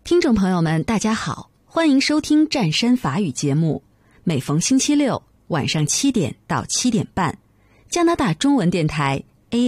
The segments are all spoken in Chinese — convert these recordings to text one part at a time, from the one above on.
听众朋友们，大家好，欢迎收听湛山法语节目，每逢星期六晚上7点到7点半，加拿大中文电台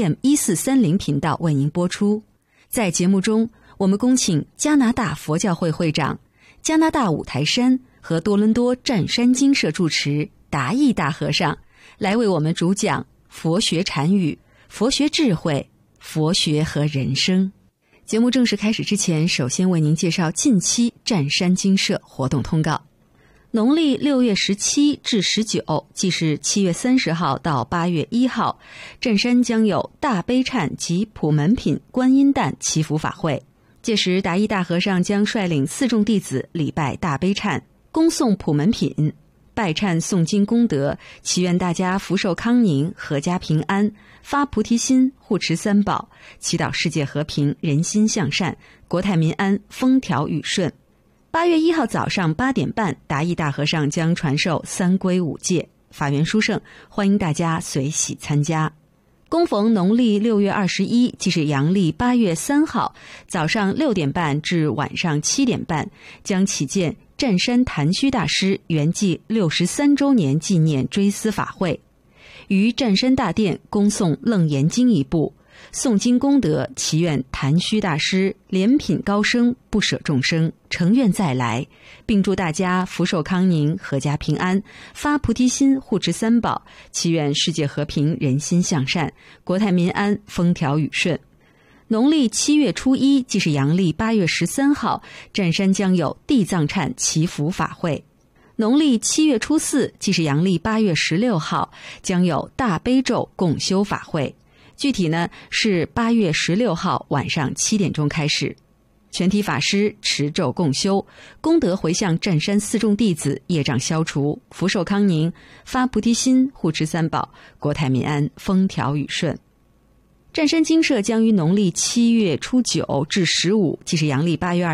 AM1430频道为您播出。在节目中，我们恭请加拿大佛教会会长、加拿大五台山和多伦多湛山精舍住持达义大和尚来为我们主讲佛学禅语、佛学智慧、佛学和人生。节目正式开始之前，首先为您介绍近期湛山精舍活动通告。农历6月17至19，即是7月30号到8月1号，湛山将有大悲忏及普门品观音诞祈福法会。届时，达义大和尚将率领四众弟子礼拜大悲忏，恭诵普门品，拜忏诵经功德，祈愿大家福寿康宁、阖家平安，发菩提心，护持三宝，祈祷世界和平、人心向善，国泰民安，风调雨顺。8月1号早上8点半，达义大和尚将传授三皈五戒，法缘殊胜，欢迎大家随喜参加。恭逢农历6月21，即是阳历8月3号，早上6点半至晚上7点半，将启建湛山谭虚大师圆寂63周年纪念追思法会，于湛山大殿恭诵楞严经一部，诵经功德，祈愿谭虚大师莲品高升，不舍众生，成愿再来，并祝大家福寿康宁、阖家平安，发菩提心，护持三宝，祈愿世界和平、人心向善，国泰民安，风调雨顺。农历7月初1，即是阳历8月13号，湛山将有地藏忏祈福法会。农历7月初4，即是阳历8月16号，将有大悲咒共修法会。具体呢是8月16号晚上7点钟开始，全体法师持咒共修，功德回向湛山四众弟子，业障消除，福寿康宁，发菩提心，护持三宝，国泰民安，风调雨顺。湛山精舍将于农历7月初9至15，即是阳历8月